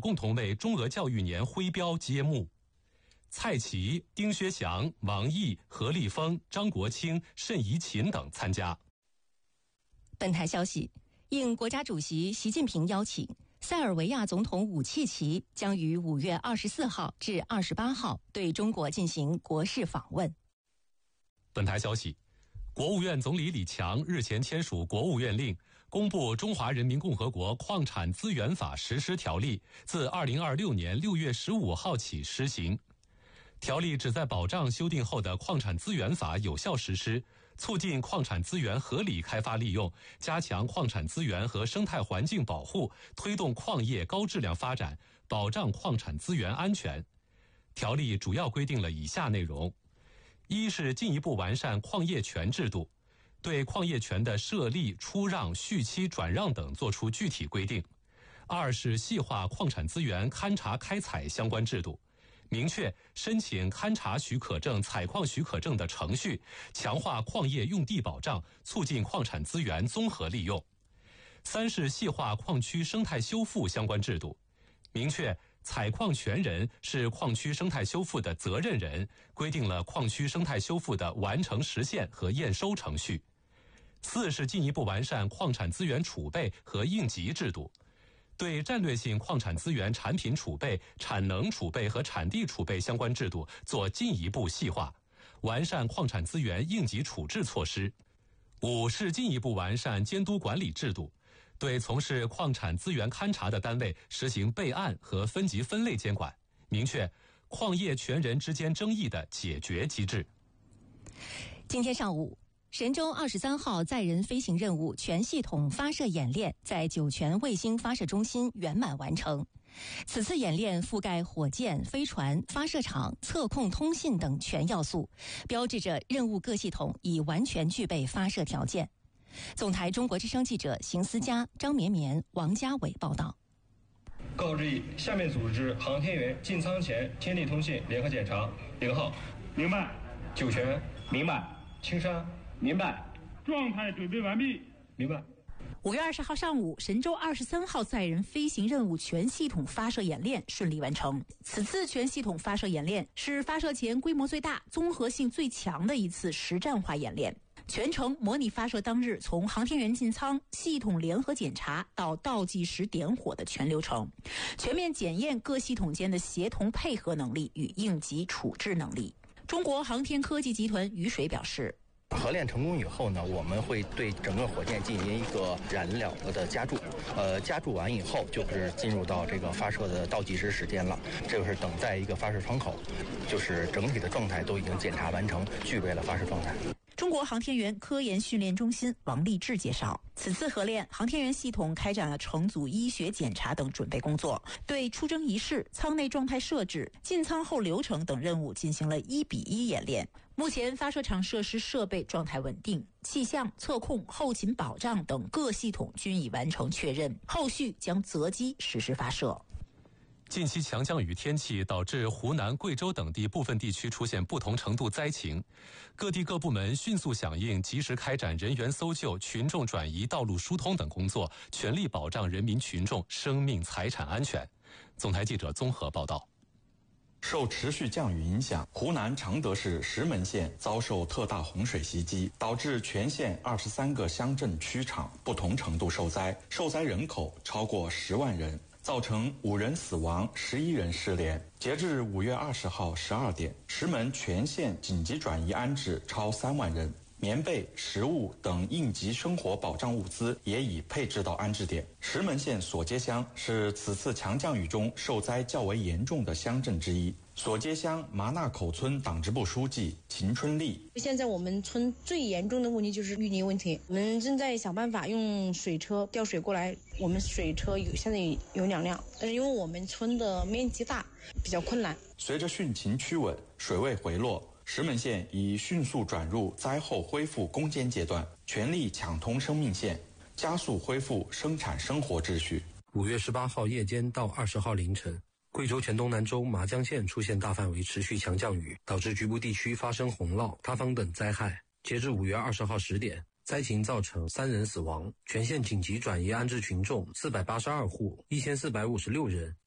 共同为中俄教育年徽标揭幕。蔡奇、丁薛祥、王毅、何立峰、张国清、慎怡琴等参加。 本台消息，应国家主席习近平邀请，塞尔维亚总统武契奇将于5月24号至28号对中国进行国事访问。 本台消息，国务院总理李强日前签署国务院令，公布《中华人民共和国矿产资源法实施条例》，自2026年6月15号起施行。条例旨在保障修订后的矿产资源法有效实施，促进矿产资源合理开发利用，加强矿产资源和生态环境保护，推动矿业高质量发展，保障矿产资源安全。条例主要规定了以下内容：一是进一步完善矿业权制度，对矿业权的设立、出让、续期、转让等作出具体规定；二是细化矿产资源勘查开采相关制度，明确申请勘查许可证、采矿许可证的程序，强化矿业用地保障，促进矿产资源综合利用；三是细化矿区生态修复相关制度，明确采矿权人是矿区生态修复的责任人，规定了矿区生态修复的完成实现和验收程序；四是进一步完善矿产资源储备和应急制度，对战略性矿产资源产品储备、产能储备和产地储备相关制度做进一步细化，完善矿产资源应急处置措施；五是进一步完善监督管理制度，对从事矿产资源勘查的单位实行备案和分级分类监管，明确矿业权人之间争议的解决机制。 今天上午，神舟23号载人飞行任务全系统发射演练在酒泉卫星发射中心圆满完成。此次演练覆盖火箭、飞船、发射场、测控、通信等全要素，标志着任务各系统已完全具备发射条件。总台中国之声记者邢思佳、张绵绵、王家伟报道。 告知下面组织航天员进舱前天地通信联合检查：0号， 明白； 酒泉， 明白； 青山， 明白；状态准备完毕， 明白。 5月20号上午，神舟23号载人飞行任务全系统发射演练顺利完成。此次全系统发射演练是发射前规模最大、综合性最强的一次实战化演练。全程模拟发射当日从航天员进舱、系统联合检查到倒计时点火的全流程，全面检验各系统间的协同配合能力与应急处置能力。中国航天科技集团于水表示， 合练成功以后呢，我们会对整个火箭进行一个燃料的加注，加注完以后就是进入到这个发射的倒计时时间了，这就是等待一个发射窗口，就是整体的状态都已经检查完成，具备了发射状态。 中国航天员科研训练中心王立志介绍，此次合练，航天员系统开展了乘组医学检查等准备工作，对出征仪式、舱内状态设置、进舱后流程等任务进行了1:1演练。目前发射场设施设备状态稳定，气象、测控、后勤保障等各系统均已完成确认，后续将择机实施发射。 近期强降雨天气导致湖南、贵州等地部分地区出现不同程度灾情，各地各部门迅速响应，及时开展人员搜救、群众转移、道路疏通等工作，全力保障人民群众生命财产安全。总台记者综合报道。 受持续降雨影响，湖南常德市石门县遭受特大洪水袭击，导致全县23个乡镇区场不同程度受灾，受灾人口超过10万人，造成5人死亡、11人失联。截至5月20号12点，石门全县紧急转移安置超3万人。棉被、食物等应急生活保障物资也已配置到安置点。石门县索街乡是此次强降雨中受灾较为严重的乡镇之一。索街乡麻纳口村党支部书记秦春丽： 现在我们村最严重的问题就是淤泥问题，我们正在想办法用水车调水过来。我们水车现在有2辆，但是因为我们村的面积大，比较困难。 随着汛情趋稳，水位回落，石门县已迅速转入灾后恢复攻坚阶段，全力抢通生命线，加速恢复生产生活秩序。 5月18号夜间到20号凌晨，贵州黔东南州麻江县出现大范围持续强降雨，导致局部地区发生洪涝、塌方等灾害。截至5月20号10点，灾情造成3人死亡，全县紧急转移安置群众482户，1456人，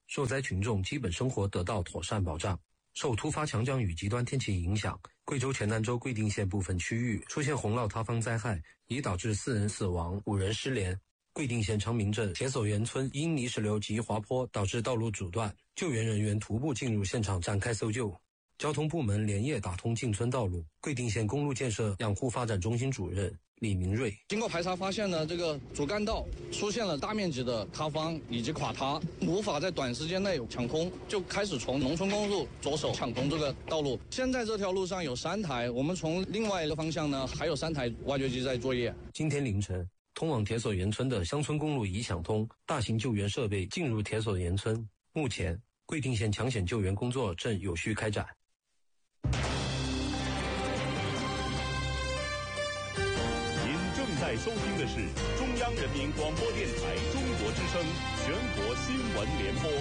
受灾群众基本生活得到妥善保障。受突发强降雨极端天气影响，贵州黔南州贵定县部分区域出现洪涝塌方灾害，已导致4人死亡，5人失联。贵定县昌明镇铁索园村因泥石流及滑坡导致道路阻断，救援人员徒步进入现场展开搜救。交通部门连夜打通进村道路。贵定县公路建设养护发展中心主任李明瑞， 经过排查发现呢，这个主干道出现了大面积的塌方以及垮塌，无法在短时间内抢通，就开始从农村公路着手抢通这个道路。现在这条路上有3台，我们从另外一个方向呢还有3台挖掘机在作业。 今天凌晨，通往铁索园村的乡村公路已抢通，大型救援设备进入铁索园村。目前，贵定县抢险救援工作正有序开展。 在收听的是中央人民广播电台中国之声全国新闻联播。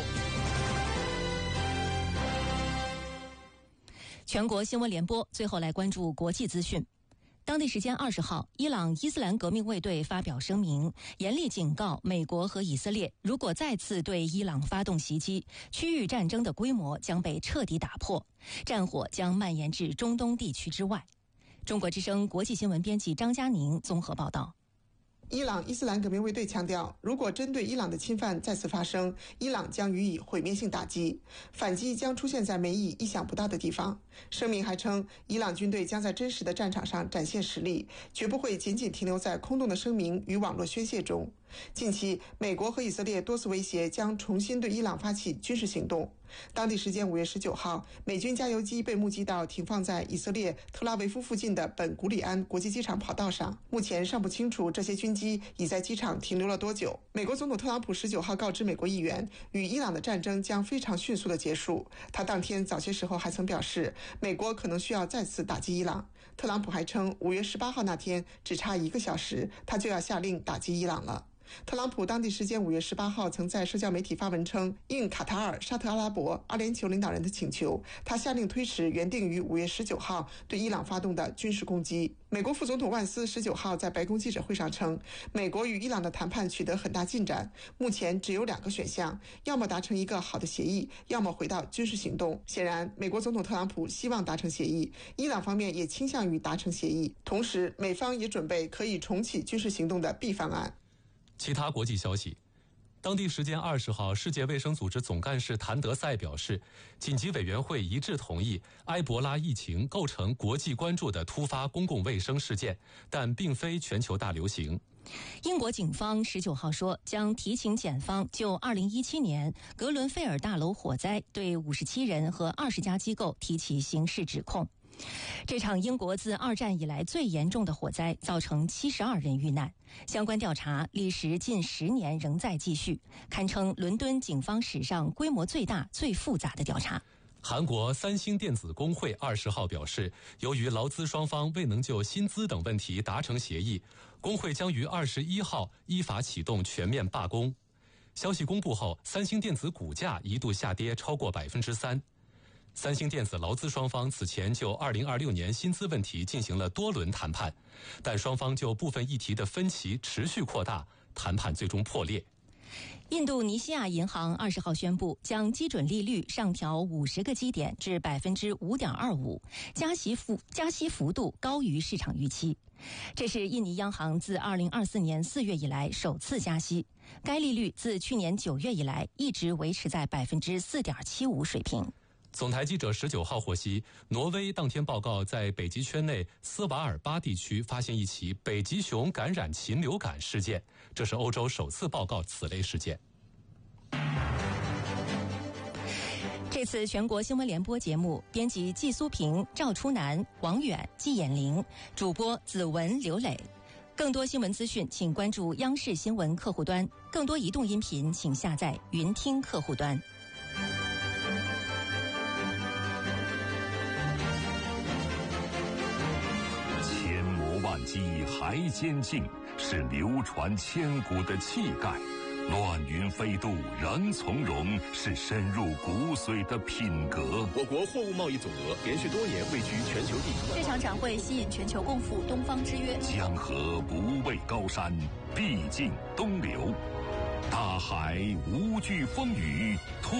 全国新闻联播，最后来关注国际资讯。当地时间20号，伊朗伊斯兰革命卫队发表声明，严厉警告美国和以色列，如果再次对伊朗发动袭击，区域战争的规模将被彻底打破，战火将蔓延至中东地区之外。中国之声国际新闻编辑张佳宁综合报道。 伊朗伊斯兰革命卫队强调，如果针对伊朗的侵犯再次发生，伊朗将予以毁灭性打击，反击将出现在美以意想不到的地方。声明还称，伊朗军队将在真实的战场上展现实力，绝不会仅仅停留在空洞的声明与网络宣泄中。近期，美国和以色列多次威胁将重新对伊朗发起军事行动。当地时间5月19号，美军加油机被目击到停放在以色列特拉维夫附近的本古里安国际机场跑道上。目前尚不清楚这些军机已在机场停留了多久。美国总统特朗普19号告知美国议员，与伊朗的战争将非常迅速地结束。他当天早些时候还曾表示，美国可能需要再次打击伊朗。特朗普还称，5月18号那天只差1个小时，他就要下令打击伊朗了。特朗普当地时间5月18号曾在社交媒体发文称，应卡塔尔、沙特阿拉伯、阿联酋领导人的请求，他下令推迟原定于5月19号对伊朗发动的军事攻击。美国副总统万斯19号在白宫记者会上称，美国与伊朗的谈判取得很大进展，目前只有2个选项，要么达成一个好的协议，要么回到军事行动。显然，美国总统特朗普希望达成协议，伊朗方面也倾向于达成协议，同时美方也准备可以重启军事行动的 B 方案。 其他国际消息，当地时间20号，世界卫生组织总干事谭德赛表示，紧急委员会一致同意埃博拉疫情构成国际关注的突发公共卫生事件，但并非全球大流行。 英国警方19号说，将提请检方就2017年格伦菲尔大楼火灾对57人和20家机构提起刑事指控。这场英国自2战以来最严重的火灾造成72人遇难，相关调查历时近10年仍在继续，堪称伦敦警方史上规模最大、最复杂的调查。 韩国三星电子工会20号表示，由于劳资双方未能就薪资等问题达成协议，工会将于21号依法启动全面罢工。消息公布后，三星电子股价一度下跌超过3%。三星电子劳资双方此前就2026年薪资问题进行了多轮谈判，但双方就部分议题的分歧持续扩大，谈判最终破裂。 印度尼西亚银行20号宣布，将基准利率上调50个基点至5.25%，加息幅度高于市场预期。这是印尼央行自2024年4月以来首次加息，该利率自去年9月以来一直维持在4.75%水平。 总台记者19号获悉，挪威当天报告在北极圈内斯瓦尔巴地区发现一起北极熊感染禽流感事件，这是欧洲首次报告此类事件。 这次全国新闻联播节目，编辑季苏平、赵初南、王远、季衍玲，主播子文、刘磊。更多新闻资讯，请关注央视新闻客户端；更多移动音频，请下载云听客户端。 万机还坚劲，是流传千古的气概；乱云飞渡仍从容，是深入骨髓的品格。 我国货物贸易总额连续多年位居全球第一。 这场展会吸引全球共赴东方之约。 江河不畏高山，必尽东流；大海无惧风雨。